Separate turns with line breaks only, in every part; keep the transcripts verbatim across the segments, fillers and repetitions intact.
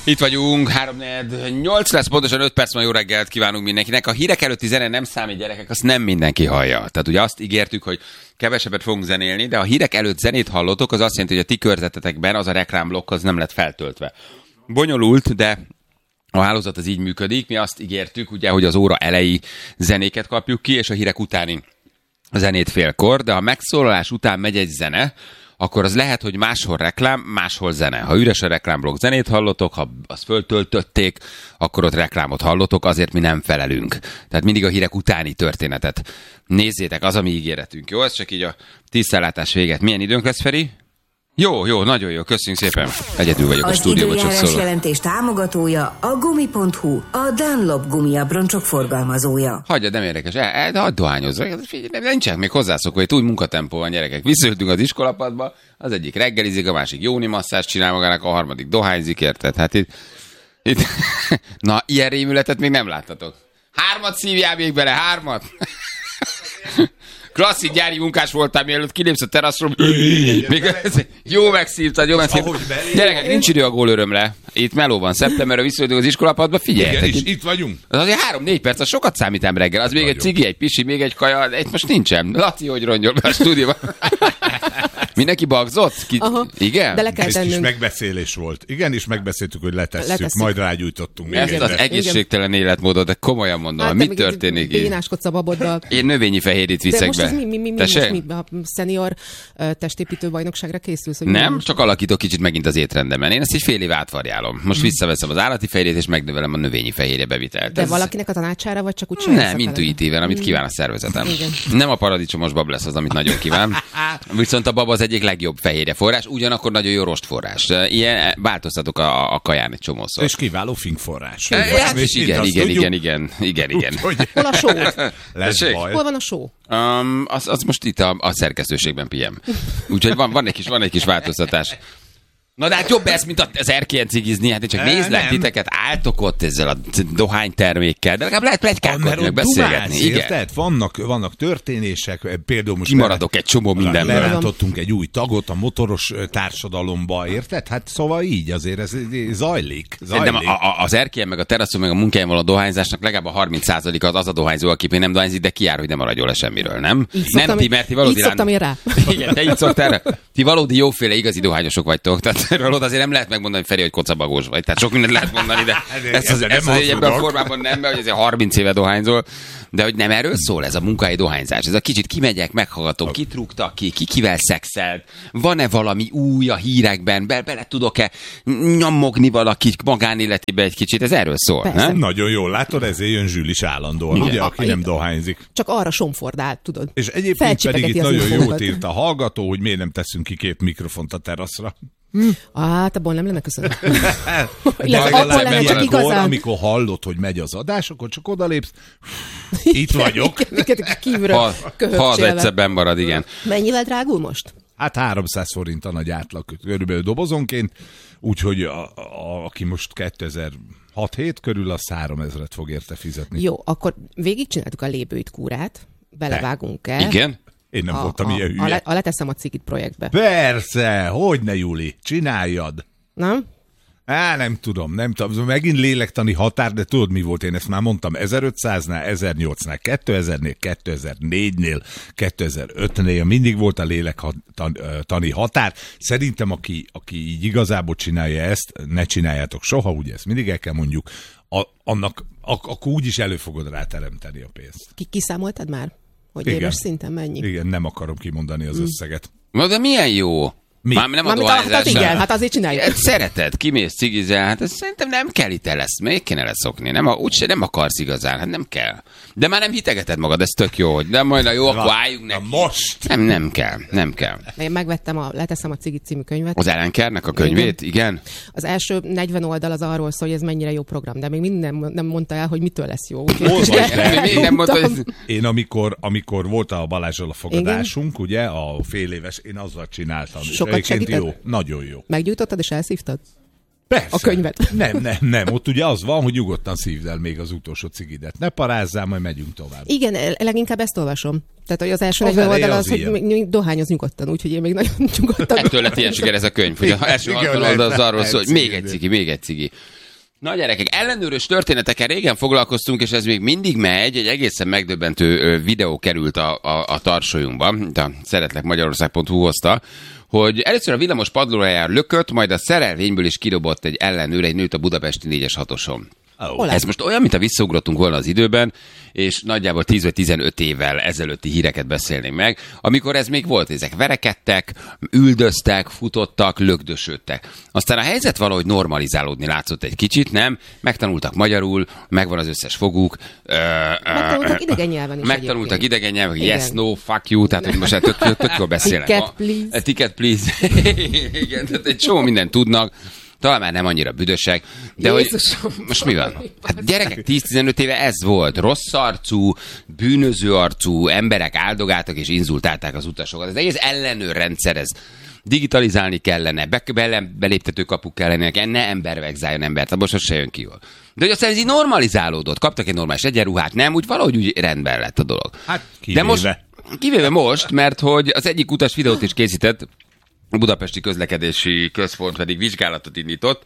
Itt vagyunk, három nyolc lesz, pontosan öt perc, ma jó reggelt kívánunk mindenkinek. A hírek előtti zene nem számít, gyerekek, azt nem mindenki hallja. Tehát ugye azt ígértük, hogy kevesebbet fogunk zenélni, de a hírek előtt zenét hallotok, az azt jelenti, hogy a ti körzetetekben az a reklámblokk az nem lett feltöltve. Bonyolult, de a hálózat az így működik. Mi azt ígértük, ugye, hogy az óra elejé zenéket kapjuk ki, és a hírek utáni zenét félkor, de a megszólalás után megy egy zene, akkor az lehet, hogy máshol reklám, máshol zene. Ha üres a reklámblokk, zenét hallotok, ha azt föltöltötték, akkor ott reklámot hallotok, azért mi nem felelünk. Tehát mindig a hírek utáni történetet nézzétek, az a mi ígéretünk. Jó, ez csak így a tisztellátás véget. Milyen időnk lesz, Feri? Jó, jó, nagyon jó, köszönjük szépen. Egyedül vagyok a stúdióban, csak szólok.
Az időjárás jelentés támogatója a gumi pont hu, a Dunlop gumiabroncsok forgalmazója.
Hagyjad, nem érdekes, el, el, de hagyd dohányozz. Nincsenek még hozzászokva, hogy úgy munkatempó van, gyerekek. Visszaültünk az iskolapadba, az egyik reggelizik, a másik jóni masszást csinál magának, a harmadik dohányzik, érted? Hát itt, itt... Na, ilyen rémületet még nem láttatok. Hármat szívjál még bele, hármat! Klasszik gyári munkás voltál, mielőtt kilépsz a teraszról. Még jó megszívtad, jó megszívtad. Gyerekek, nincs idő a gólörömre. Itt meló van, szeptemberre visszajöttünk az iskolapadba, figyeljetek.
Igen, és itt vagyunk.
Az azért három-négy perc, az sokat számítám reggel. Az még nagyon. Egy cigi, egy pisi, még egy kaja, de itt most nincsen. Laci, hogy rongyol be a stúdióban. Mindenki bagzott? Ki... Igen?
De le kell tennünk.
És megbeszélés volt. Igen, és megbeszéltük, hogy letesszük, letesszük. Majd rágyújtottunk.
Ezt az
egyre.
egészségtelen életmódot, de komolyan mondom, hát, mi történik?
Bénáskodsz a baboddal.
Én növényi fehérjét viszek be.
De most mi, mi, mi, mi, most mi a szenior uh, testépítő bajnokságra készülsz? Hogy
nem, csak alakítok kicsit megint az étrendemen. Én ezt egy fél év átvarjálom. Most hmm. visszaveszem az állati fehérjét, és megnövelem a növényi fehérje bevitelt.
De ez... valakinek a tanácsára, vagy csak úgy
nem, intuitíven, amit kíván a szervezetem. Igen. Nem a paradicsomos bab lesz az, amit nagyon kíván. Viszont a bab az egyik legjobb fehérje forrás, ugyanakkor nagyon jó rostforrás. Ilyen változtatok a, a kaján egy csomószor.
És kiváló finkforrás.
E, hát is igen, igen, igen, igen, igen, igen.
Hol a só? Hol van a só?
Um, az, az most itt a, a szerkesztőségben pihem. Úgyhogy van, van, egy kis, van egy kis változtatás. Na de hát jobb ez, mint az erkélyen cigizni. Hát én csak nézlek titeket, álltok ott ezzel a dohánytermékkel, de legalább lehet plegykálkodni, meg beszélgetni.
Igen. Vannak, vannak történések, például most...
Kimaradok egy csomó mindenből.
Lerántottunk egy új tagot a motoros társadalomba, érted? Hát szóval így azért ez zajlik. zajlik.
De a, az erkélyen, meg a teraszon, meg a munkáján való dohányzásnak legalább a harminc százalék az az a dohányzó, aki még nem dohányzik, de kijár, hogy nem maradjon le semmiről, nem?
Így
nem
szoktam,
ti, mert ti valódi...
Így szoktam én rá.
Igen, te így szoktál. Ti valódi jóféle igazi dohányosok vagytok. Tehát erről azért nem lehet megmondani, hogy Feri, hogy kocabagós vagy. Tehát sok mindent lehet mondani, de ezt az, ez az ebben a formában nem, mert azért harminc éve dohányzol. De hogy nem erről szól ez a munkai dohányzás. Ez a kicsit kimegyek, meghallgatom, kit rúgtak ki, ki kivel szexelt, van-e valami új a hírekben, be, bele tudok-e nyomogni valaki magánéletébe egy kicsit, ez erről szól, nem?
Nagyon jól látod, ezért jön Zsül is állandóan, ugye, aki nem dohányzik.
Csak arra somfordál, tudod.
És egyébként pedig itt nagyon jót írt a hallgató, hogy miért nem teszünk ki két mikrofont a teraszra.
Hm. Hát abból nem lenne köszönöm.
De akkor lenne csak igazán. Amikor hallod, hogy megy az adás, akkor csak odalépsz. Itt vagyok.
Ha, ha az egyszer benn marad, igen.
Mennyivel drágul most?
Hát háromszáz forint a nagy átlag körülbelül dobozonként, úgyhogy a, a, aki most kétezer-hat-hét körül, az háromezret fog érte fizetni.
Jó, akkor végigcsináltuk a lébőit kúrát, belevágunk-e?
Igen.
Én nem
a,
voltam
a,
ilyen hülye.
A, le, a leteszem a cigit projektbe.
Persze, hogyne, Juli, csináljad.
Nem?
Á, nem tudom, nem tudom, megint lélektani határ, de tudod mi volt, én ezt már mondtam, ezerötszáznál, ezernyolcszáznál, kétezernél, kétezer-négynél, kétezer-ötnél, mindig volt a lélektani határ. Szerintem, aki, aki így igazából csinálja ezt, ne csináljátok soha, ugye ezt mindig el kell mondjuk, a, annak, ak- akkor úgyis elő fogod ráteremteni a pénzt.
Ki, kiszámoltad már? Hogy
igen.
Éves szinten mennyi?
Igen, nem akarom kimondani az mm. összeget.
Na de milyen jó?
Mi?
Már nem a
Mármint
dohányzás.
Hát igen, hát azért csináljuk.
Szereted, kimész cigizel, hát ez szerintem nem kell itt lesz, még kéne leszokni. Nem, úgyse nem akarsz igazán, hát nem kell. De már nem hitegeted magad, ez tök jó, hogy nem majd na jó, akkor álljunk neki.
Most!
Nem, nem kell, nem kell.
Én megvettem a Leteszem a cigit című könyvet.
Az Ellen Kerrnek a könyvét, igen. igen?
Az első negyven oldal az arról szól, hogy ez mennyire jó program, de még minden nem mondta el, hogy mitől lesz jó.
nem mondta, hogy...
Én amikor, amikor volt a Balázsral a fogadásunk, igen? Ugye, a fél éves, én azzal csináltam.
Sokat segített?
Jó, nagyon jó.
Meggyújtottad és elszívtad?
Persze.
a könyvet.
Nem, nem, nem. Ott ugye az van, hogy nyugodtan szívd el még az utolsó cigidet. Ne parázzál, majd megyünk tovább.
Igen, leginkább ezt olvasom. Tehát, hogy az első
Az
negyven
eleje
oldal
az
az, hogy
ilyen.
még dohányoz nyugodtan, úgyhogy én még nagyon nyugodtan.
Ettől lett ilyen siker ez a könyv, hogy az első
Igen,
hatvan
lehet,
oldal az arról
lehet
szól, hogy még egy
cigi.
cigi, még egy cigi. Na gyerekek, ellenőrös történetekkel régen foglalkoztunk, és ez még mindig megy, egy egészen megdöbbentő ö, videó került a, a, a tarsolyunkba, a szeretlek magyarország pont hu hozta, hogy először a villamos padlójára lökött, majd a szerelvényből is kidobott egy ellenőr, egy nőt a budapesti négyes hatoson.
Oh.
Ez most olyan, mint a visszaugrottunk volna az időben, és nagyjából tíz vagy tizenöt évvel ezelőtti híreket beszélnénk meg, amikor ez még volt, ezek verekedtek, üldöztek, futottak, lögdösödtek. Aztán a helyzet valahogy normalizálódni látszott egy kicsit, nem? Megtanultak magyarul, megvan az összes foguk.
Megtanultak idegen nyelven is
Megtanultak
egyébként.
idegen nyelven,
Igen.
yes, no, fuck you, tehát hogy most már tök, tök, tök jól beszélnek.
Ticket, please.
A, a ticket, please. Igen, tehát egy csomó mindent tudnak. Talán már nem annyira büdösek, de
Jézusom.
hogy most mi van? Hát gyerekek, tíz-tizenöt éve ez volt. Rossz arcú, bűnöző arcú emberek áldogáltak és inzultálták az utasokat. Ez egész ellenőrrendszer, ez digitalizálni kellene, be, bele, beléptető kapuk kellene, ne ember vegzáljon embert, abban sose jön ki jól. De hogy aztán ez így normalizálódott, kaptak egy normális egyenruhát, nem, úgy valahogy úgy rendben lett a dolog.
Hát
De
kivéve.
most, kivéve most, mert hogy az egyik utas videót is készített, a Budapesti Közlekedési Központ pedig vizsgálatot indított,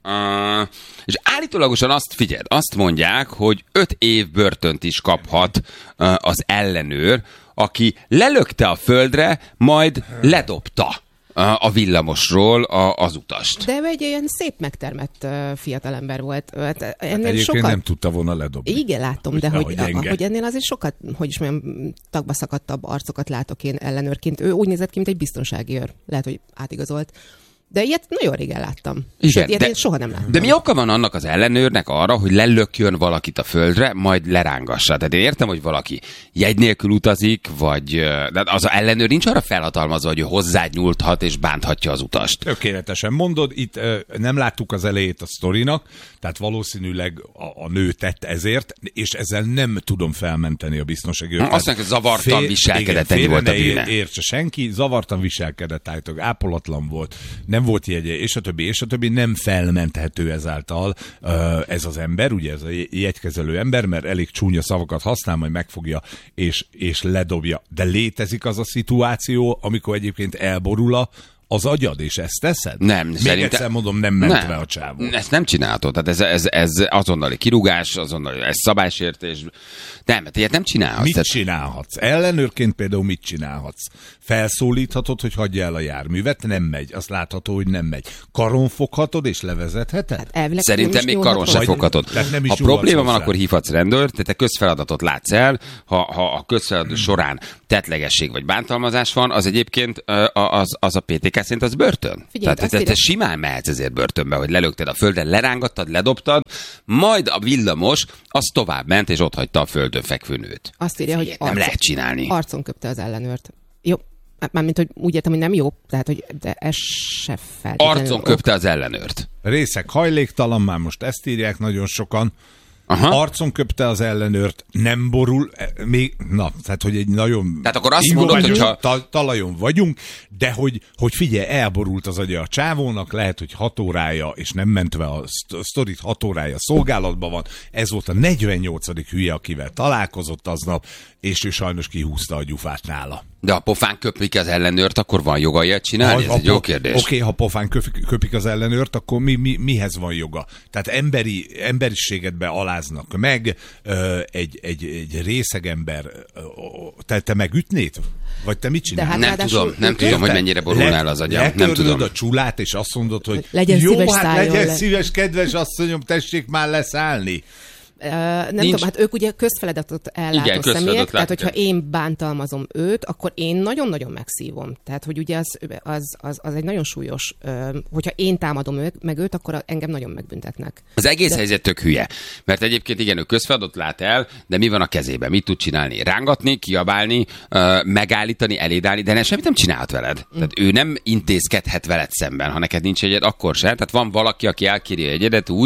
uh, és állítólagosan azt figyeld, azt mondják, hogy öt év börtönt is kaphat uh, az ellenőr, aki lelökte a földre, majd ledobta uh, a villamosról a, az utast.
De ő egy ilyen szép megtermett uh, fiatalember volt. Hát ennél
Egyébként
sokat...
nem tudta volna ledobni.
Igen, látom, de
Hogy-
hogy,
ahogy gyenge.
hogy ennél azért sokat, hogy is mondjam, tagba szakadtabb arcokat látok én ellenőrként. Ő úgy nézett ki, mint egy biztonsági őr. Lehet, hogy átigazolt. De ilyet nagyon régen láttam.
Igen,
Sőt, ilyet
de-
én soha nem láttam.
De mi oka van annak az ellenőrnek arra, hogy lelökjön valakit a földre, majd lerángassa? Tehát én értem, hogy valaki jegy nélkül utazik, vagy ö, de az ellenőr nincs arra felhatalmazva, hogy ő hozzád nyúlthat és bánthatja az utast.
Tökéletesen mondod, itt ö, nem láttuk az elejét a sztorinak, tehát valószínűleg a, a nő tett ezért, és ezzel nem tudom felmenteni a biztonsági őrt.
Azt mondják, hogy zavartan viselkedett, ennyi volt a
félre ne
bűne.
ér- értse senki, zavartan viselkedett, állítólag ápolatlan volt, nem volt jegye, és a többi, és a többi, nem felmenthető ezáltal ö, ez az ember, ugye ez a jegykezelő ember, mert elég csúnya szavakat használ, majd megfogja és, és ledobja. De létezik az a szituáció, amikor egyébként elborul a az agyad, és ezt teszed?
Nem,
Még
szerintem-
egyszer mondom, nem mentve a csávó.
Ezt nem csinálhatod. Tehát ez, ez, ez azonnali kirúgás, azonnali ez szabálysértés. Nem, mert ilyet nem csinálhatsz.
Mit
Tehát-
csinálhatsz? Ellenőrként például mit csinálhatsz? Felszólíthatod, hogy hagyja el a járművet? Nem megy. Azt látható, hogy nem megy. Karon foghatod és levezetheted?
Hát elvileg
Szerintem
nem is
még
nyúlhat
karon se
hozzá.
Vagy-
foghatod.
tehát nem is
Ha
nyúlhatsz
probléma van,
hozzá.
akkor hívhatsz rendőrt, tehát te közfeladatot látsz el, ha, ha a közfeladat során tettlegesség vagy bántalmazás van, az egyébként ö, az, az a pé té ká szerint az börtön.
Figyelj,
Tehát
azt
te, te
írja-
simán mehetsz ezért börtönbe, hogy lelökted a földre, lerángattad, ledobtad, majd a villamos az tovább ment, és ott hagyta a földön fekvő nőt.
Azt írja, hogy
Ilyet nem lehet csinálni.
Arcon köpte az ellenőrt. Jó, mármint, hogy úgy értem, hogy nem jó, tehát, hogy de ez se feltétlenül
Arcon
ok.
köpte az ellenőrt.
Részek hajléktalan, már most ezt írják nagyon sokan.
Aha.
Arcon köpte az ellenőrt, nem borul, e, még, na, tehát, hogy egy nagyon...
Tehát akkor azt
ingó
mondod,
vagyunk,
hogyha-
ta, talajon vagyunk, de hogy, hogy figyelj, elborult az agya a csávónak, lehet, hogy hat órája, és nem mentve a szt- sztorit, hat órája szolgálatban van. Ez volt a negyvennyolcadik hülye, akivel találkozott aznap, és ő sajnos kihúzta a gyufát nála.
De ha pofán köpik az ellenőrt, akkor van joga ilyet csinálni? Ez egy jó kérdés.
Oké, okay, ha pofán köpik, köpik az ellenőrt, akkor mi, mi, mihez van joga? Tehát emberi, emberiségetbe aláznak meg, ö, egy, egy, egy részeg ember, ö, te, te megütnéd? Vagy te mit csinálsz?
hát
Nem
ráadásul
tudom, nem
ők-
tudom, hogy
Érted?
mennyire borulnál az agyam. Nem
letörlöd
tudom.
a csulát, és azt mondod, hogy
Legyen
jó,
szíves,
hát
szálljon
legyen
le.
szíves, kedves asszonyom, tessék már leszállni.
Uh, nem
Nincs-
tudom, hát ők ugye közfeladatot ellátó
Igen, közfeladatot
személyek, tehát
látják.
hogyha én bántalmazom őt, akkor én nagyon-nagyon megszívom. Tehát, hogy ugye az, az, az, az egy nagyon súlyos, uh, hogyha én támadom őt, meg őt, akkor engem nagyon megbüntetnek.
Az egész
De-
helyzet tök hülye. Mert egyébként igen, ő közfeladatot lát el, de mi van a kezében? Mit tud csinálni? Rángatni, kiabálni, ö, megállítani, eléd állni, de ne, semmit nem csinálhat veled. Mm. Tehát ő nem intézkedhet veled szemben, ha neked nincs egyed, akkor se. Tehát van valaki, aki elkéri a egyedet úgy,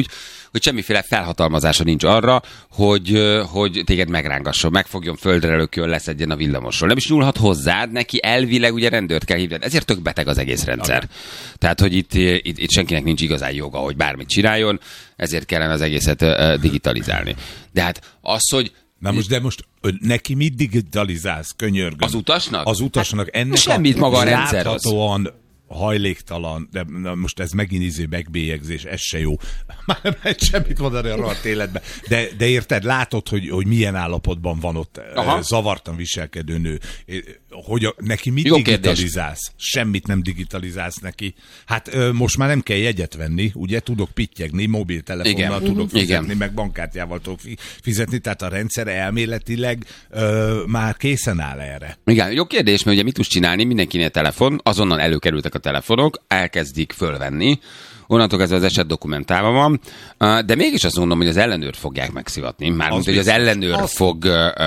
hogy semmiféle felhatalmazása nincs arra, hogy, hogy téged megrángasson, megfogjon, földre lökjön, leszedjen a villamosról. Nem is nyúlhat hozzád, neki elvileg ugye rendőrt kell hívni. Ezért tök beteg az egész rendszer. Okay. Tehát, hogy itt, itt, itt senkinek nincs igazán joga, hogy bármit csináljon, ezért kellene az egészet uh, digitalizálni. De hát az, hogy
Na most, de most neki mit digitalizálsz, könyörgöm?
az utasnak?
Az utasnak ennek
semmit
a
maga a rendszer az.
láthatóan hajléktalan, de na most ez megint izé megbélyegzés, ez se jó. Már nem lehet semmit mondani a rohadt életben. De, de érted, látod, hogy, hogy milyen állapotban van ott Aha. zavartan viselkedő nő. Hogy a, neki mit
jó
digitalizálsz?
Kérdés.
Semmit nem digitalizálsz neki. Hát most már nem kell jegyet venni, ugye? Tudok pittyegni, mobiltelefonnal
Igen.
tudok fizetni,
Igen.
meg bankkártyával tudok fizetni, tehát a rendszer elméletileg ö, már készen áll erre.
Igen, jó kérdés, mert ugye mit tudsz csinálni, mindenkinél telefon, azonnal előkerültek a telefonok, elkezdik fölvenni, onnantól kezdve az eset dokumentálva van, de mégis azt mondom, hogy az ellenőrt fogják megszivatni, mármint, hogy az ellenőr az... fog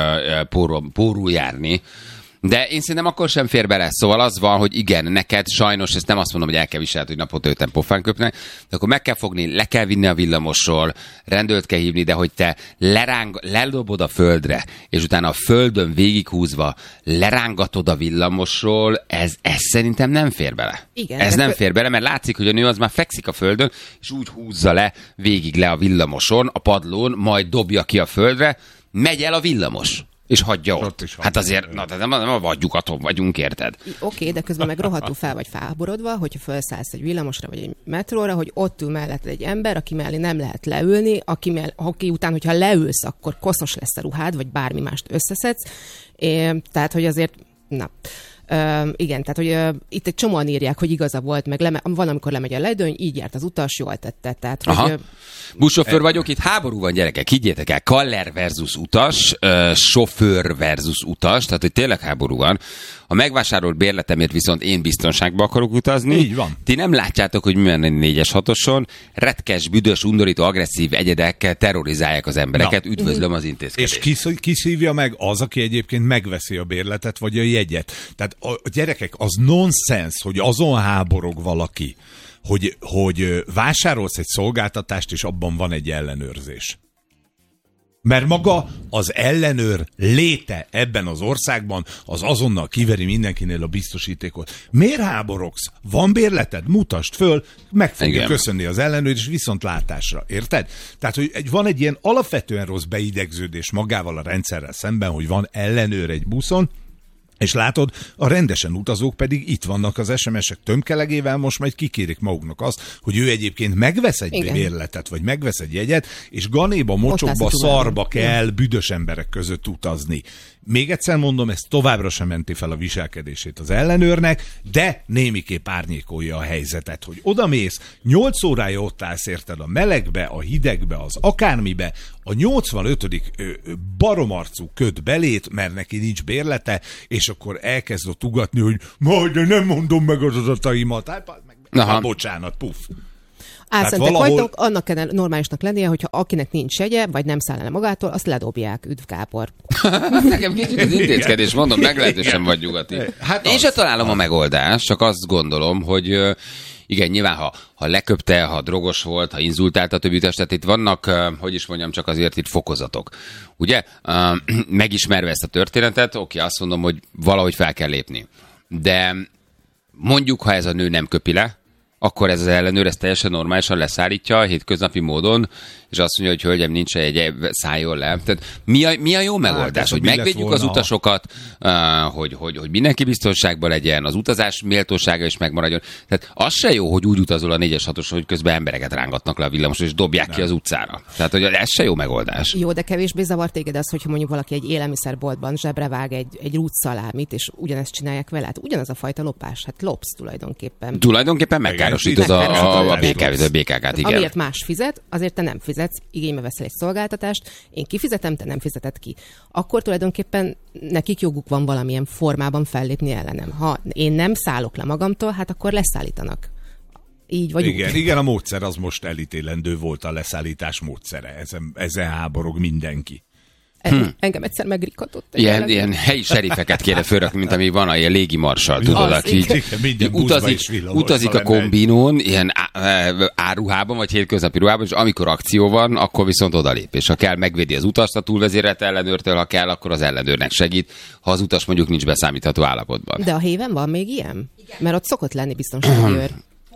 pórul, pórul járni, de én szerintem akkor sem fér bele. Szóval az van, hogy igen, neked sajnos, ezt nem azt mondom, hogy el kell viselni, hogy naponta öten pofán köpnek, de akkor meg kell fogni, le kell vinni a villamosról, rendőrt kell hívni, de hogy te leráng, lelobod a földre, és utána a földön végighúzva lerángatod a villamosról, ez, ez szerintem nem fér bele.
Igen,
ez nem
kö...
fér bele, mert látszik, hogy a nő az már fekszik a földön, és úgy húzza le végig le a villamoson, a padlón, majd dobja ki a földre, megy el a villamos. És hagyja ott. ott hát azért, na, nem, nem a vadjukaton vagyunk, érted?
Oké, okay, de közben meg rohadtul fel vagy felháborodva, hogyha felszállsz egy villamosra vagy egy metróra, hogy ott ül mellett egy ember, aki mellé nem lehet leülni, aki, mell- aki után, hogyha leülsz, akkor koszos lesz a ruhád, vagy bármi mást összeszedsz. É, tehát, hogy azért, na... Uh, igen, tehát hogy uh, itt egy csomóan írják, hogy igaza volt, meg leme- van, amikor lemegy a ledőny, így járt az utas, jól tette. Tehát, hogy, uh,
buszsofőr vagyok, itt háború van, gyerekek, higgyétek el, kaller versus utas, uh, sofőr versus utas, tehát hogy tényleg háború van. A megvásárolt bérletemért viszont én biztonságba akarok utazni.
Így van.
Ti nem látjátok, hogy milyen egy négyes hatoson retkes, büdös, undorító, agresszív egyedek terrorizálják az embereket. Na. Üdvözlöm az intézkedést.
És kis, kiszívja meg az, aki egyébként megveszi a bérletet, vagy a jegyet. Tehát a gyerekek, az nonsens, hogy azon háborog valaki, hogy, hogy vásárolsz egy szolgáltatást, és abban van egy ellenőrzés. Mert maga az ellenőr léte ebben az országban az azonnal kiveri mindenkinél a biztosítékot. Miért háborogsz? Van bérleted? Mutasd föl, meg fogja Igen. köszönni az ellenőr, és viszontlátásra. Érted? Tehát, hogy egy, van egy ilyen alapvetően rossz beidegződés magával a rendszerrel szemben, hogy van ellenőr egy buszon, és látod, a rendesen utazók pedig itt vannak az es em es-ek tömkelegével, most majd kikérik maguknak azt, hogy ő egyébként megvesz egy Igen. bérletet, vagy megvesz egy jegyet, és ganéba, mocsokba, szarba kell büdös emberek között utazni. Még egyszer mondom, ez továbbra sem menti fel a viselkedését az ellenőrnek, de némiképp árnyékolja a helyzetet, hogy odamész, nyolc órája ott állsz, érted, a melegbe, a hidegbe, az akármibe, a nyolcvanötödik baromarcú köt belét, mert neki nincs bérlete, és akkor elkezd ott ugatni, hogy majd nem mondom meg az adataimat. Hát, meg, hát bocsánat, puff.
Álszentek valahol... vagytok, annak kell normálisnak lennie, hogyha akinek nincs jegye, vagy nem száll el magától, azt ledobják. Üdv Gábor.
Nekem kicsit az intézkedés, mondom, meglehetősen vagy nyugati. Hát Én az, sem találom az. a megoldást, csak azt gondolom, hogy igen, nyilván, ha, ha leköpte, ha drogos volt, ha inzultálta a többi utas, tehát itt vannak, hogy is mondjam, csak azért itt fokozatok. Ugye? Megismerve ezt a történetet, oké, azt mondom, hogy valahogy fel kell lépni. De mondjuk, ha ez a nő nem köpi le, akkor ez az ellenőr ezt teljesen normálisan leszállítja hétköznapi módon, és azt mondja, hogy hölgyem, nincs egy, szálljon le. Tehát mi a, mi a jó megoldás? Hát, hogy megvédjük az utasokat, uh, hogy, hogy, hogy mindenki biztonságban legyen, az utazás méltósága is megmaradjon. Tehát az se jó, hogy úgy utazol a négyes hatoson, hogy közben embereket rángatnak le a villamosról, és dobják Nem. ki az utcára. Tehát, hogy ez se jó megoldás.
Jó, de kevésbé zavar téged az, hogyha mondjuk valaki egy élelmiszerboltban zsebre vág egy, egy rútszalámit, és ugyanezt csinálják vele. Hát ugyanaz a fajta lopás. Hát lopsz tulajdonképpen. Tulajdonképpen megkárosítod a, a, a bé ká ká-t, igen. Amiért más fizet, azért te nem fizetsz, igénybe veszel egy szolgáltatást, én kifizetem, te nem fizeted ki. Akkor tulajdonképpen nekik joguk van valamilyen formában fellépni ellenem. Ha én nem szállok le magamtól, hát akkor leszállítanak. Így vagy
igen,
úgy.
Igen, a módszer az most elítélendő volt, a leszállítás módszere. Ezen, ezen háborog mindenki.
Hm. Engem egyszer megrikatott.
Ilyen, ilyen helyi serifeket kéne fölrakni, mint ami van a ilyen légimarsal, tudod,
az,
aki így, így utazik, utazik a kombinón, ilyen áruhában, vagy hétköznapi ruhában, és amikor akció van, akkor viszont odalép. És ha kell, megvédi az utast a túlvezérelt ellenőrtől, ha kell, akkor az ellenőrnek segít, ha az utas mondjuk nincs beszámítható állapotban.
De a héven van még ilyen? Igen. Mert ott szokott lenni biztonsági őr.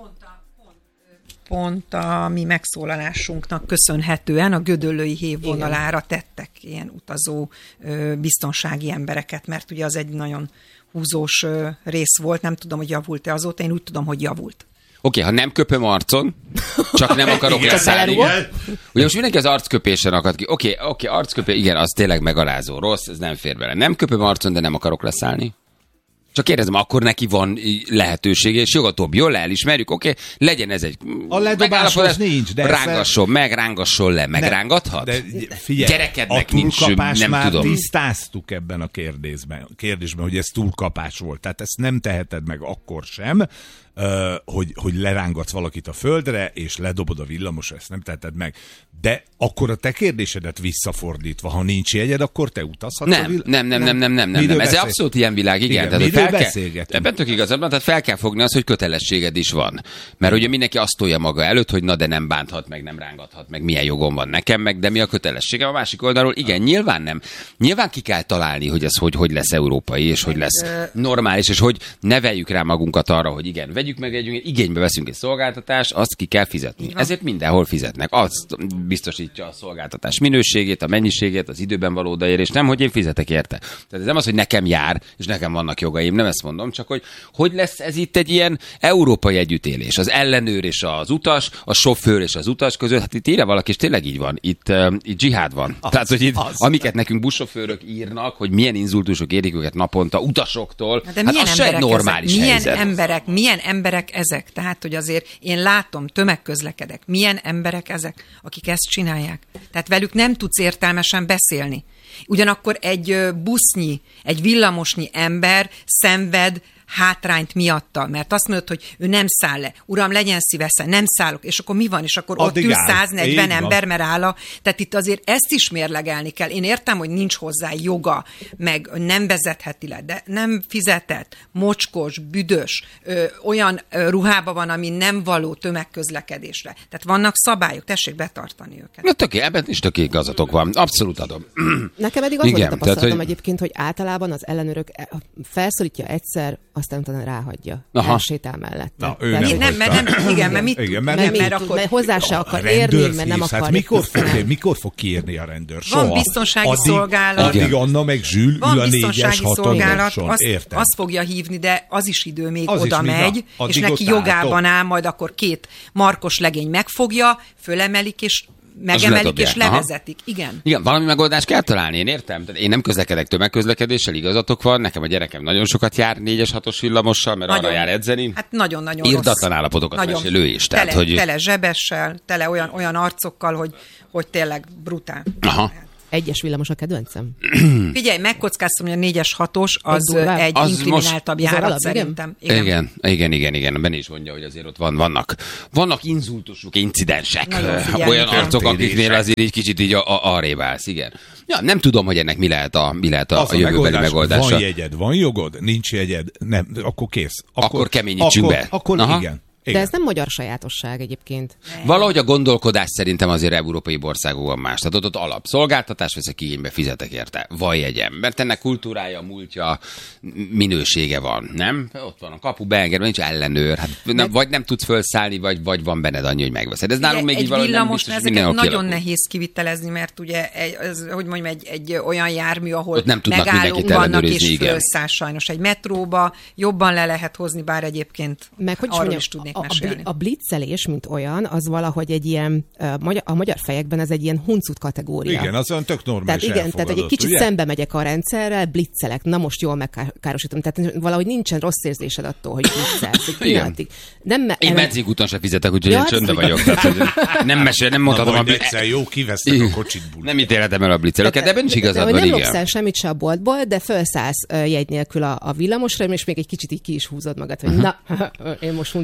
Pont a mi megszólalásunknak köszönhetően a Gödöllői hév vonalára tettek ilyen utazó biztonsági embereket, mert ugye az egy nagyon húzós rész volt, nem tudom, hogy javult-e azóta, én úgy tudom, hogy javult.
Oké, okay, ha nem köpöm arcon, csak nem akarok leszállni. Ugye most mindenki az arcköpésen akad ki. Oké, okay, oké, okay, arcköpés, igen, az tényleg megalázó, rossz, ez nem fér bele. Nem köpöm arcon, de nem akarok leszállni. Csak kérdezem, akkor neki van lehetősége, és jogatóbb, jól elismerjük, oké, okay, legyen ez egy
a ledobáshoz nincs, de
rángasson meg, rángasson le, megrángathat? De, de figyelj, gyerekednek nincs, nem
már
tudom.
Tisztáztuk ebben a kérdésben, kérdésben, hogy ez túlkapás volt. Tehát ezt nem teheted meg akkor sem, Uh, hogy, hogy lerángatsz valakit a földre, és ledobod a villamosra, ezt nem teheted meg. De akkor a te kérdésedet visszafordítva, ha nincs jegyed, akkor te utazhatsz
nem,
a vill-
nem, nem, nem, nem, nem, nem, nem. Ez beszél... abszolút ilyen világ, igen.
igen
tehát,
miről
fel
beszélgetünk?
Kell, ebben tök igazabban, tehát fel kell fogni az, hogy kötelességed is van. Mert ugye mindenki azt tolja maga előtt, hogy na de nem bánthat meg, nem rángathat meg, milyen jogom van nekem meg, de mi a kötelességem a másik oldalról? Igen, nyilván nem. Nyilván ki kell találni, hogy ez hogy, hogy lesz európai, és hogy lesz normális, és hogy neveljük rá magunkat arra, hogy igen, vegyük meg egy igénybe veszünk egy szolgáltatást, azt ki kell fizetni. Ezért mindenhol fizetnek. Azt biztosítja a szolgáltatás minőségét, a mennyiségét, az időben való odaérést, nem, hogy én fizetek érte. Tehát ez nem az, hogy nekem jár, és nekem vannak jogaim, nem ezt mondom, csak hogy hogy lesz ez itt egy ilyen európai együttélés. Az ellenőr és az utas, a sofőr és az utas között, hát itt írja valaki, és tényleg így van. Itt, uh, itt dzsihád van. Az, Tehát, hogy itt, az, amiket nekünk buszsofőrök írnak, hogy milyen inzultusok érik őket naponta utasoktól,
de
hát az se egy normális
ezek? Milyen
helyzet.
emberek, milyen emberek ezek? Tehát, hogy azért én látom, tömegközlekedek. Milyen emberek ezek, akik ezt csinálják? Tehát velük nem tudsz értelmesen beszélni. Ugyanakkor egy busznyi, egy villamosnyi ember szenved hátrányt miatta, mert azt mondod, hogy ő nem száll le. Uram, legyen szívesen, nem szállok. És akkor mi van? És akkor addig ott ül száznegyven ember, mert áll a... Tehát itt azért ezt is mérlegelni kell. Én értem, hogy nincs hozzá joga, meg nem vezetheti le, de nem fizetett, mocskos, büdös, ö, olyan ö, ruhába van, ami nem való tömegközlekedésre. Tehát vannak szabályok, tessék betartani őket.
Na töké, ebben is töké igazatok van. Abszolút adom.
Nekem eddig az volt a tapasztalatom egyébként, hogy általában az ellenőrök felszólítja egyszer, aztán utána ráhagyja. Elsétál mellett.
Na, ő nem,
nem, mert nem, igen, mert mit,
igen,
mert,
mert,
mert,
mert
akkor
mert hozzá se akar érni, mert nem akar.
Hát mikor, fog, mikor fog kiérni a rendőr? Soha.
Van biztonsági
addig,
szolgálat.
Addig Anna meg Zsül
van
ül a négyes
szolgálat, azt,
Értem.
azt fogja hívni, de az is idő még
az
oda
is
megy,
na,
és neki jogában áll, majd akkor két markos legény megfogja, fölemelik, és megemelik és levezetik. Igen.
Igen, valami megoldást kell találni, én értem. Én nem közlekedek tömegközlekedéssel, igazatok van. Nekem a gyerekem nagyon sokat jár négyes hatos villamossal, mert nagyon, arra jár edzeni.
Hát nagyon-nagyon
irdatlan állapotokat nagyon mesélő is. Tehát,
tele,
hogy...
tele zsebessel, tele olyan, olyan arcokkal, hogy, hogy tényleg brutál.
Aha.
Egyes villamos a kedvencem.
Figyelj, megkockáztam, hogy a négyes hatos az egy, egy az inkrimináltabb járat alap, szerintem.
Igen. Igen, igen, igen, igen. Benne is mondja, hogy azért ott van, vannak, vannak inzultusok, incidensek. Olyan arcok, akiknél azért így kicsit így arrébb állsz, igen. Ja, nem tudom, hogy ennek mi lehet a, mi lehet a, a jövőbeli megoldás, megoldása.
Van jegyed, van jogod, nincs jegyed, nem, akkor kész.
Akkor, akkor keményítsünk
akkor,
be.
Akkor Aha. igen.
Igen. De ez nem magyar sajátosság egyébként.
Valahogy a gondolkodás szerintem azért európai országokban más. Tehát ott, ott alapszolgáltatás, veszek igénybe, fizetek érte. Van jegyem. Mert ennek kultúrája, múltja, minősége van, nem? Ott van a kapu, beengedve, nincs ellenőr. Hát, nem, vagy nem tudsz felszállni, vagy, vagy van benned annyi, hogy megveszed. Ez nálunk még így valahogy nem biztos, hogy
ezeket nagyon kialakul. Nehéz kivitelezni, mert ugye, egy, ez, hogy mondjam, egy, egy olyan jármű, ahol
nem
megállók vannak, és fölszáll sajnos. Egy metróba jobban le lehet hozni, bár egyébként
meg, hogy arról is tudnék A, a blitzelés, mint olyan, az valahogy egy ilyen, a magyar fejekben ez egy ilyen huncut kategória.
Igen, az olyan tök normális.
Tehát igen, tehát hogy egy kicsit ugye? Szembe megyek a rendszerrel, blitzelek, na most jól megkárosítom. Tehát valahogy nincsen rossz érzésed attól, hogy blitzelsz. Egy
nem me- én benzinkúton sem fizetek, úgyhogy ja, én csöndbe vagyok. Tehát, nem mesél, nem mondhatom
a blitzel. Jó, kivesztek a kocsitból.
Nem ítélhetem el a blitzelőket, de ebben is igazad van, igen.
Nem lopsz el semmit se a boltból, de felszállsz jegy nélkül a villamosra, és még egy kicsit így ki is húzod magad, hogy na, én most huncut voltam.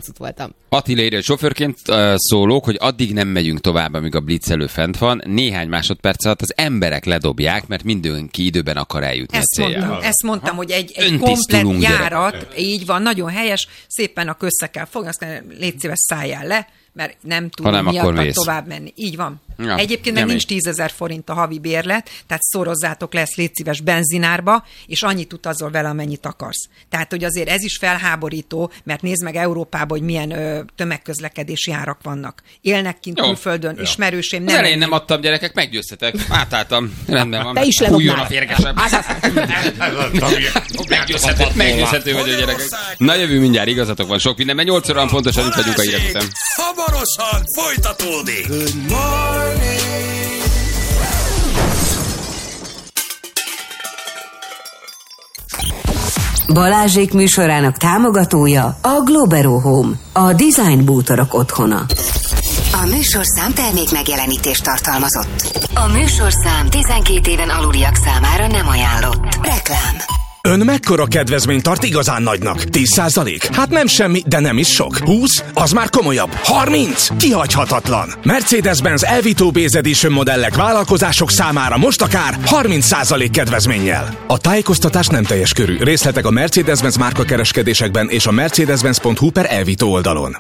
Hallottam.
Attila írja, hogy sofőrként uh, szólók, hogy addig nem megyünk tovább, amíg a blitz elő fent van. Néhány másodperc alatt az emberek ledobják, mert mindenki időben akar eljutni
ezt
a céljára.
Mondtam, ezt mondtam, hogy egy, egy komplet járat, gyerek. Így van, nagyon helyes, szépen a össze kell fogni, azt kell, légy szíves, szálljál le, mert nem tudom miatt tovább menni. Így van. Ja, egyébként meg nincs tízezer forint a havi bérlet, tehát szorozzátok le ezt, légy szíves, benzinárba, és annyit utazol vele, amennyit akarsz. Tehát, hogy azért ez is felháborító, mert nézd meg Európában, hogy milyen ö, tömegközlekedési árak vannak. Élnek kint jó, külföldön, jó. Ismerősém. Nem
én nem adtam, gyerekek, meggyőztetek. Átálltam. Rendben van.
Te is
fújjon a férgesebb. Meggyőzhető, meggyőzhető vagy a gyerekek. Na jövő mindjárt, igazatok van sok mindenben. nyolc óra pontosan itt vagyunk a hírek után.
Hamarosan folytatódik. Good morning.
Balázsék műsorának támogatója a Globero Home, a design bútorok otthona.
A műsorszám termék megjelenítést tartalmazott. A műsorszám tizenkét éven aluliak számára nem ajánlott. Reklám.
Ön mekkora kedvezményt tart igazán nagynak? tíz százalék? Hát nem semmi, de nem is sok. húsz? Az már komolyabb. harminc? Kihagyhatatlan. Mercedes-Benz Elvito Base Edition modellek vállalkozások számára most akár harminc százalék kedvezménnyel. A tájékoztatás nem teljes körű. Részletek a Mercedes-Benz márka kereskedésekben és a mercedes-benz pont hu per Elvito oldalon.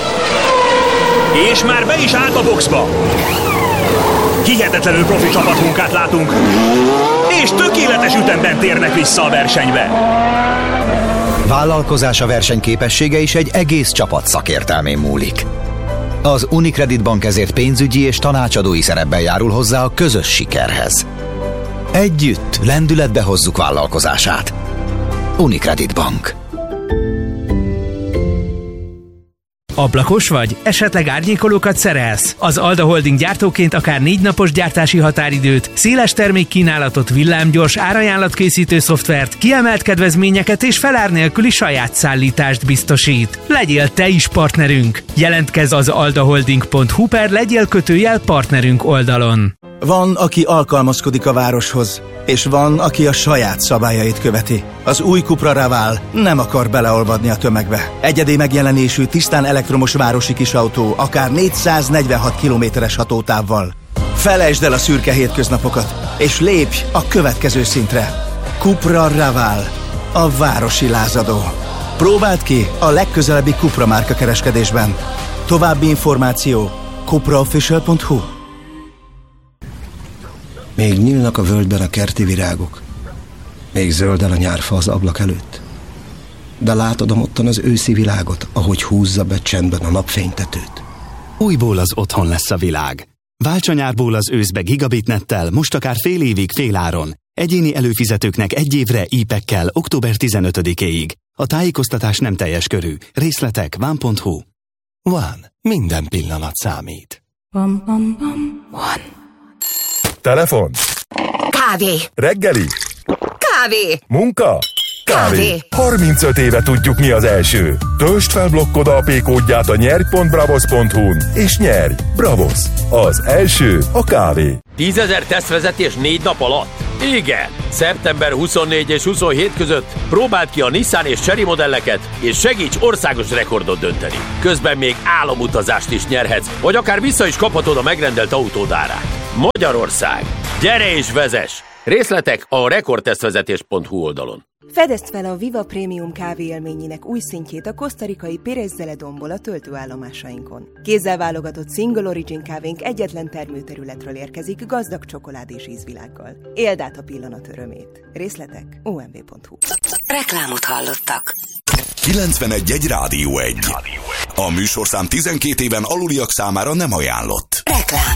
És már be is állt a boxba. Hihetetlenül profi csapatmunkát látunk, és tökéletes ütemben térnek vissza a versenybe.
Vállalkozása versenyképessége is egy egész csapat szakértelmén múlik. Az Unicredit Bank ezért pénzügyi és tanácsadói szerepben járul hozzá a közös sikerhez. Együtt lendületbe hozzuk vállalkozását. Unicredit Bank.
Ablakos vagy? Esetleg árnyékolókat szerelsz? Az Alda Holding gyártóként akár négy napos gyártási határidőt, széles termékkínálatot, villámgyors árajánlatkészítő szoftvert, kiemelt kedvezményeket és felár nélküli saját szállítást biztosít. Legyél te is partnerünk! Jelentkezz az aldaholding pont hu per legyél kötőjel partnerünk oldalon.
Van, aki alkalmazkodik a városhoz, és van, aki a saját szabályait követi. Az új Cupra Raval nem akar beleolvadni a tömegbe. Egyedi megjelenésű, tisztán elektromos városi kisautó, akár négyszáznegyvenhat kilométeres hatótávval. Felejtsd el a szürke hétköznapokat, és lépj a következő szintre. Cupra Raval, a városi lázadó. Próbáld ki a legközelebbi Cupra márka kereskedésben. További információ cupra official pont hu.
Még nyílnak a völgyben a kerti virágok. Még zöldel a nyárfa az ablak előtt. De látod ottan az őszi világot, ahogy húzza be csendben a napfénytetőt.
Újból az otthon lesz a világ. Válts a nyárból az őszbe gigabitnettel, most akár fél évig féláron. Egyéni előfizetőknek egy évre í pekkel október tizenötödikéig. A tájékoztatás nem teljes körű. Részletek van pont hu.
Van. Minden pillanat számít.
Bam, bam, bam.
One.
Telefon.
Kávé.
Reggeli.
Kávé.
Munka. Kávé. Kávé. harmincöt éve tudjuk, mi az első. Töltsd fel blokkod á pé kódját a nyerj pont bravos pont hu-n, és nyerj! Bravos! Az első a kávé.
tízezer tesztvezetés négy nap alatt? Igen! szeptember huszonnégy és huszonhét között próbáld ki a Nissan és Chery modelleket, és segíts országos rekordot dönteni. Közben még álomutazást is nyerhetsz, vagy akár vissza is kaphatod a megrendelt autód árát. Magyarország! Gyere és vezess! Részletek a rekordtesztvezetés pont hu oldalon.
Fedezd fel a Viva Prémium kávé élményének új szintjét a kosztarikai Pérez Zeledonból a töltőállomásainkon. Kézzel válogatott Single Origin kávénk egyetlen termőterületről érkezik gazdag csokoládés ízvilággal. Éld át a pillanat örömét. Részletek o em vé pont hu.
Reklámot hallottak.
kilencvenegy egy Rádió egy. A műsorszám tizenkét éven aluliak számára nem ajánlott.
Reklám.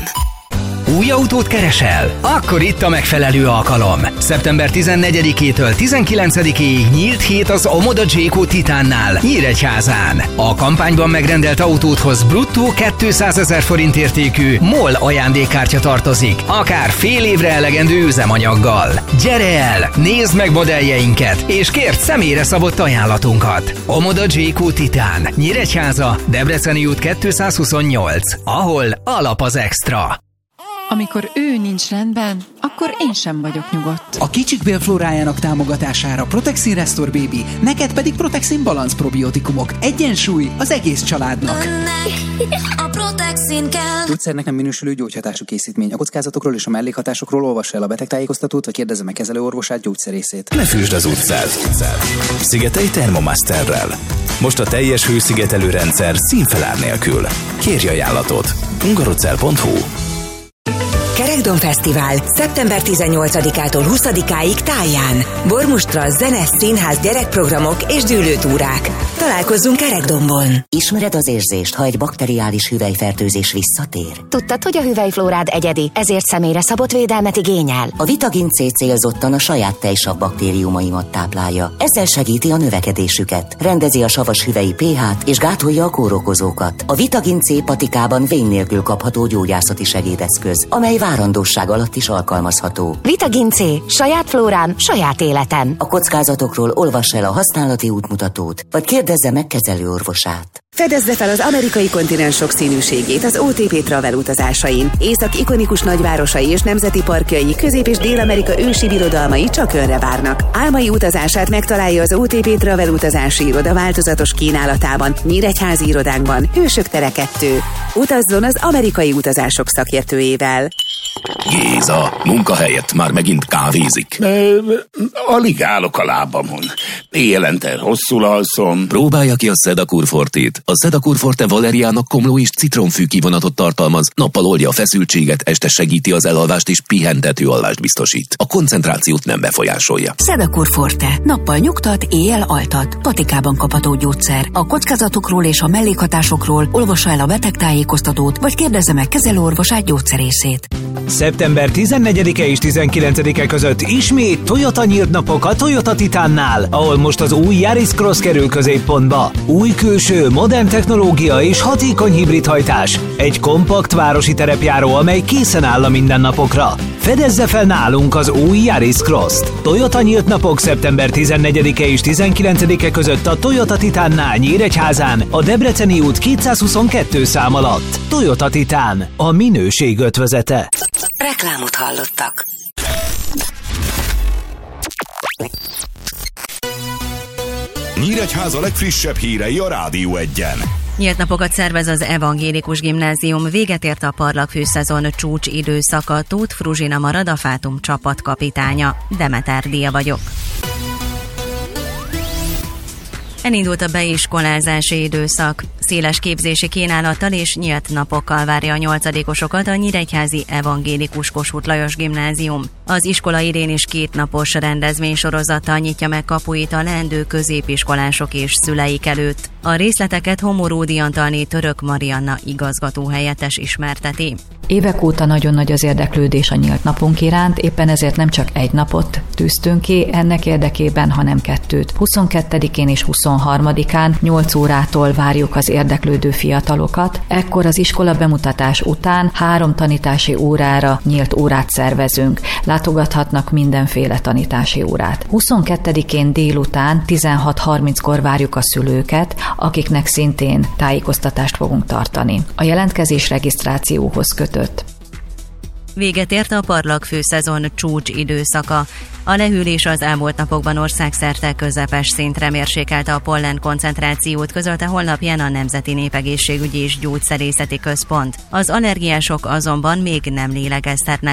Új autót keresel? Akkor itt a megfelelő alkalom. szeptember tizennegyedikétől tizenkilencedikéig nyílt hét az Omoda Jayco Titánnál, Nyíregyházán. A kampányban megrendelt autódhoz bruttó kétszázezer forint értékű MOL ajándékkártya tartozik, akár fél évre elegendő üzemanyaggal. Gyere el, nézd meg modelljeinket, és kérd személyre szabott ajánlatunkat. Omoda Jayco Titán, Nyíregyháza, Debreceni út kétszázhuszonnyolc, ahol alap az extra.
Amikor ő nincs rendben, akkor én sem vagyok nyugodt.
A kicsik bélflórájának támogatására Protexin Restore Baby, neked pedig Protexin Balance probiotikumok. Egyensúly az egész családnak.
Önnek a Protexin kell.
Gyógyszernek nem minősülő gyógyhatású készítmény. A kockázatokról és a mellékhatásokról olvassa el a betegtájékoztatót, vagy kérdezze meg kezelőorvosát, gyógyszerészét.
Ne fűsd az utcát. Szigetelj Thermomasterrel. Most a teljes hőszigetelő rendszer színfelár nélkül. Kérj ajánlatot. hungarocell pont hu.
Kerekdom Fesztivál szeptember tizennyolcadikától huszadikáig Táján. Bormustra, zene, színház, gyerekprogramok és gyűlőtúrák. Találkozzunk Kerekdombon.
Ismered az érzést, ha egy bakteriális hüvelyfertőzés visszatér?
Tudtad, hogy a hüvelyflórád egyedi, ezért személyre szabott védelmet igényel?
A Vitagin C célzottan a saját tejsav baktériumaimat táplálja. Ezzel segíti a növekedésüket, rendezi a savas hüvelyi pH-t és gátolja a kórokozókat. A Vitagin C patikában vén nélkül kapható gyógyászati segédeszköz, amely várandóság alatt is alkalmazható.
Vitagin C. Saját flórám, saját életem.
A kockázatokról olvass el a használati útmutatót, vagy kérdezze meg kezelőorvosát.
Fedezze fel az amerikai kontinens sokszínűségét az o té pé Travel utazásain. Észak ikonikus nagyvárosai és nemzeti parkjai, Közép- és Dél-Amerika ősi birodalmai csak önre várnak. Álmai utazását megtalálja az o té pé Travel utazási iroda változatos kínálatában, Nyíregyházi irodánkban, Hősök tere kettő. Utazzon az amerikai utazások szakértőjével.
Géza, munkahelyett már megint kávézik.
Alig állok a lábamon. Éjjelente rosszul alszom.
Próbálja ki a Sedakur Fortit. A Sedakur Forte valeriának komló és citromfű kivonatot tartalmaz, nappal oldja a feszültséget, este segíti az elalvást és pihentető alvást biztosít. A koncentrációt nem befolyásolja.
Sedakur Forte. Nappal nyugtat, éjjel altat. Patikában kapható gyógyszer. A kockázatokról és a mellékhatásokról olvassa el a betegtájékoztatót, vagy kérdezze meg kezelőorvosát, gyógyszerészét.
Szeptember tizennegyedike és tizenkilencedike között ismét Toyota nyílt napok a Toyota Titánnál, ahol most az új Yaris Cross kerül középpontba. Új külső, modern technológia és hatékony hibrid hajtás. Egy kompakt városi terepjáró, amely készen áll a mindennapokra. Fedezze fel nálunk az új Yaris Cross-t. Toyota nyílt napok szeptember tizennegyedike és tizenkilencedike között a Toyota Titánnál Nyíregyházán, a Debreceni út kétszázhuszonkettő szám alatt. Toyota Titán, a minőség ötvözete.
Reklámot hallottak.
Nyíregyháza legfrissebb hírei a Rádió Egyen.
Nyílt napokat szervez az Evangélikus Gimnázium, véget ért a parlagfőszezon csúcs időszaka. Tóth Fruzsina marad a Fátum csapatkapitánya. Demeter Díja vagyok. Elindult a beiskolázási időszak. Széles képzési kínálattal és nyílt napokkal várja a nyolcadikosokat a Nyíregyházi Evangélikus Kossuth Lajos Gimnázium. Az iskola idén is kétnapos rendezvénysorozattal nyitja meg kapuit a leendő középiskolások és szüleik előtt. A részleteket Homoródi Antalné Török Marianna igazgatóhelyettes ismerteti.
Évek óta nagyon nagy az érdeklődés a nyílt napunk iránt, éppen ezért nem csak egy napot tűztünk ki ennek érdekében, hanem kettőt. huszonkettedikén és huszonharmadikán nyolc órától várjuk az érdeklődő fiatalokat. Ekkor az iskola bemutatás után három tanítási órára nyílt órát szervezünk. Látogathatnak mindenféle tanítási órát. huszonkettedikén délután tizenhat harminckor várjuk a szülőket, akiknek szintén tájékoztatást fogunk tartani. A jelentkezés regisztrációhoz kötött.
Véget ért a parlagfőszezon csúcs időszaka. A lehűlés az elmúlt napokban országszerte közepes szintre mérsékelte a pollen koncentrációt, közölte holnapján a Nemzeti Népegészségügyi és Gyógyszerészeti Központ. Az allergiások azonban még nem lélegeztetnek